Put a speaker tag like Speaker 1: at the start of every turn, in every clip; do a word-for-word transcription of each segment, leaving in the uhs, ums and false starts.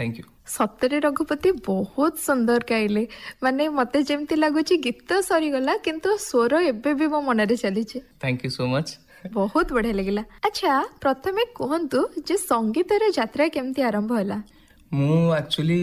Speaker 1: Thank you.
Speaker 2: सतरे रघुपति बहुत सुंदर गाइले माने मते जेमती लागुची गीत सरीगला किंतु स्वर एबे भी मो मन रे चली
Speaker 1: थैंक यू सो मच।
Speaker 2: बहुत बढ़िया लगिला। अच्छा प्रथमे कहंतु जे संगीत रे यात्रा केमती आरंभ होला?
Speaker 1: मु एक्चुअली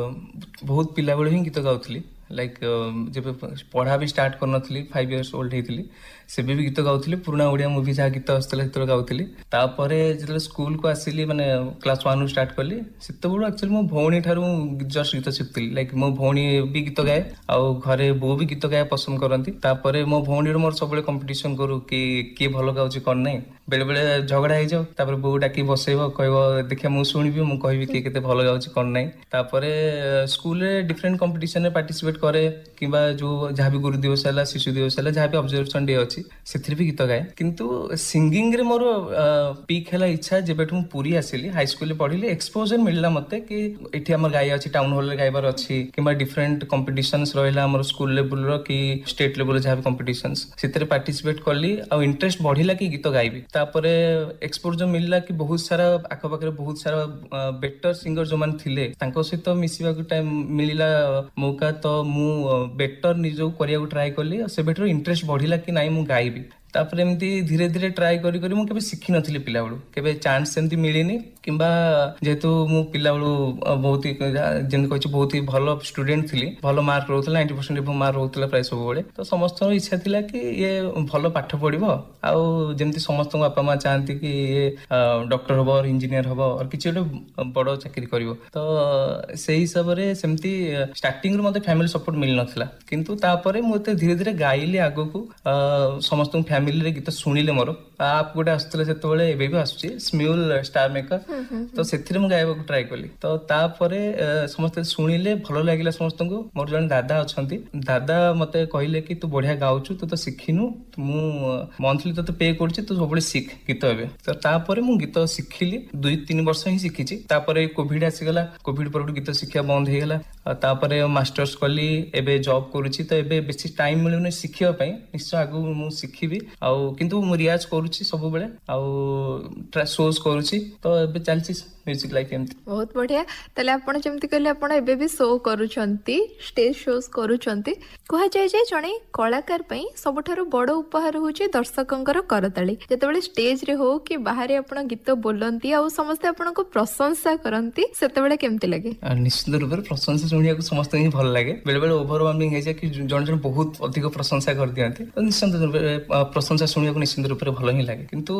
Speaker 1: बहुत पिला बेले ही गीत गाउथली लाइक जब पढ़ा भी स्टार्ट करनथली फाइव इयर्स ओल्ड हेतिली सेबे भी गीत गाउथली पुराना ओडिया मूवी जहाँ गीत आसला सेतले गाउथली। तापरे जेतले स्कूल को आसिली माने क्लास वन स्टार्ट करली सेते बेलू एक्चुअली मो भौणी ठारू जस्ट गीत शिखतली लाइक मो भौणी भी गीत गाए आउ घरे बो भी गीत गाए पसंद करती। तापरे मो भौणी मोर सब कंपटीशन करू कि किए भल गाउची कौन नहीं बेले बेले झगड़ा हो जाओ तापर बो डाकी बसैब कहब देखिया मु शुणिबी मु कहबी किए केते भल गाउची कौन नहीं। तापरे स्कूल रे डिफरेंट कंपटीशन रे पार्टिसिपेट करे किबा जो जहाँ भी गुरु दिवस है शिशु दिवस है जहाँ भी ऑब्जर्वेशन डे अच्छी से भी गीत गाए। किंतु सिंगिंग रे मोर पीक है इच्छा जब मु पुरी आसिली हाई स्कूल पढ़ी एक्सपोजर मिलला मते कि एठी हमर गाय अछि टाउन हॉल रे गायबार अछि किबा डिफरेंट कंपटीशंस रहला हमर स्कूल लेवल रो कि स्टेट लेवल जहाँ भी कंपटीशंस सेतरे पार्टिसिपेट करली आ इंटरेस्ट बढ़िला कि गीत गाइबी। तापरे एक्सपोजर मिलला कि बहुत सारा आख पाखरे बहुत सारा बेटर सिंगर जो मान थिले तांको सहित मिसिबा को टाइम मिलिला मौका तो मु बेटर निजो करिया ट्राई कली से बेटर इंटरेस्ट बढ़िला कि नाई मु गाइबी। तापर एमती धीरे धीरे ट्राई करी करी मु केबे शिखि नथिली पिला बेलू केबे चांस सेमती मिलिनी किंबा जेहेतु मु पिला बेलू बहुत ही जेन कहछि बहुत ही भलो स्टूडेंट थिली भलो मार्क रहउतला नाइंटी परसेंट मार्क रहउतला प्राय सब बेले तो समस्त इच्छा थिला कि ये भलो पाठ पढिबो आउ जेमती समस्त बापा मां चाहती कि ये डॉक्टर हबो और इंजीनियर हबो और किछि बड़ चाकरी करिवो तो सेही सबरे सेमती स्टार्टिंग रो मते फैमिली सपोर्ट मिल नथिला। किंतु तापरे मु धीरे धीरे गाइली आगो को समस्त फैमिली रे गीत सुनिले मोर आप गोटे आसुतले सेतबेले एबे भी आसुची स्म्यूल स्टार मेकर तो सेथिरे मु गायबा को ट्राई करली तो तापरे समस्त सुनिले भलो लागिला समस्त को। मोर जन दादा अछंती दादा मते कहिले कि तू बढ़िया गाउछु तू तो सिखिनु मु मंथली तो पे करछि तू सबले सीख गीत एबे तो तापरे मु गीत सिखिली दुई तीन वर्ष ही सिखिछि। तापरे कोविड आसीगला कोविड पर गीत शिक्षा बंद हे गेला तापरे मास्टर्स कली एबे जॉब करूछि तो एबे बेसी टाइम मिलुने सिखिया पई निश्चय आगु मु सिखिबी आउ किंतु मु रियाज करूछि सब बेले आउ शोज करूछि तो एबे चलछि म्यूजिक लाइफ एमती।
Speaker 2: बहुत बढ़िया तले आपण जेमती कहले आपण एबे भी शो करूछंती स्टेज शोज करूछंती कहा जाय जे जणे कलाकार पई सबठारो बड़ उपहार होछि दर्शकंकर करताली जेतेबेले स्टेज रे हो कि बाहर आपण गीत बोलंती आ समस्त आपण को प्रशंसा करंती सेतेबेले केमती लागे?
Speaker 1: निश्चित रूप से प्रशंसा सुनिया को समस्त ही भल लागे बेले बेले ओवरवेलमिंग हे जे कि जण जण बहुत अधिक प्रशंसा कर दियंती तो निश्चित रूप से प्रशंसा सुनिया को निश्चित रूप से भल ही लागे। किंतु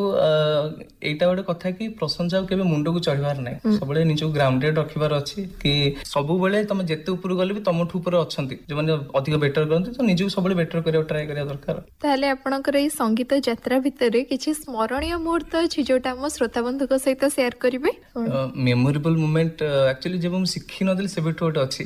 Speaker 1: एटा गोटे कथा कि प्रशंसा केबे मुंडो को चढ़िबार नै सबले निजो ग्राउंडेड रखिबार अछि कि सब बेले तमे जेते ऊपर गले भी तमठु ऊपर अछंती जे माने अधिक बेटर करंती तो निजो सबले बेटर करिया ट्राई करिया दरकार।
Speaker 2: ताले आपनकर ई संगीत यात्रा भितरे किछि स्मरणीय मुहूर्त अछि जोटा हम श्रोता बंधु को सहित शेयर करिवे?
Speaker 1: मेमोरेबल मोमेंट एक्चुअली जब हम सिखि नदिल सेबेठो गोटे अछि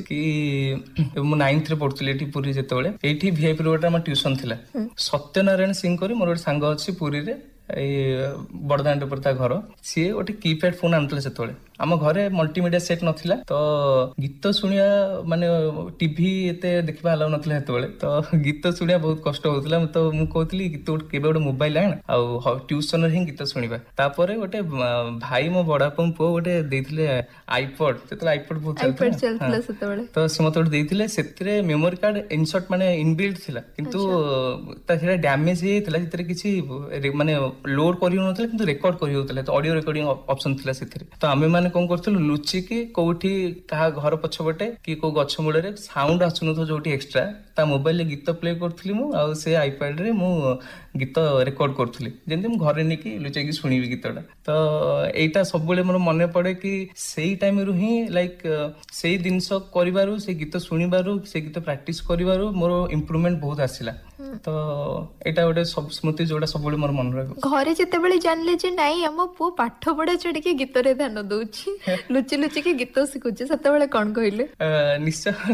Speaker 1: कि मु नाइन्थ रे पढुतले एठी पुरी जेतेबेले एठी वीआईपी रोड रे ट्यूशन थिला सत्यनारायण सिंह करी मोर सांग अछि पुरी रे बड़दाण्ड पर ता घर सी गोटे कीपैड फोन आनते से आम घरे मल्टीमीडिया सेट नथिला तो गीत शुणिया माने टीवी एते देखबा अलाउ नथिला हेतबेले तो गीत शुणिया बहुत कष्ट होतला तो मु कहतली गीत केबे गोटे मोबाइल आन आ ट्यूशन रे गीत शुणिबा तापरे गोटे भाई मो बड़ापा पो गोटे देथिले आईपॉड सेतले आईपॉड बहुत
Speaker 2: चलथला सेतबेले
Speaker 1: तो से मते देथिले सेतरे मेमोरी कार्ड इनसर्ट माने इनबिल्ट थिला किंतु ता सेटा डैमेज हे थिला सेतरे किछि माने लोड करि नथिला किंतु रेकॉर्ड करि होतला तो ऑडियो रिकॉर्डिंग ऑप्शन थिला सेतरे तो आमे माने कोन करथलु लुचि कि कोठी कहा घर पछबटे कि को गछ मूले रे साउंड आसुन तो जोटी एक्स्ट्रा ता मोबाइल रे गीत प्ले करथली मु आ से आईपैड रे मु गीत रेकॉर्ड करथली जेंति मु घरे नेकी लुचि कि सुनिबी गीतडा तो एटा सब बेले मोर मने पड़े कि सेही टाइम रु ही लाइक सेही दिनस करिवारु से गीत सुनिबारु से गीत प्रैक्टिस करिवारु मोर इंप्रूवमेंट बहुत आसिला तो एटा गोटे सब स्मृति जोड़ा सब बेले मोर मन रहबो।
Speaker 2: घरे जेते बेले जानले जे नाही हम पो पाठ पढ़ा छडी के गीत रे ध्यान दउछि लुचि लुचि के गीत सिखुछि सेते बेले कोन कहिले?
Speaker 1: निश्चय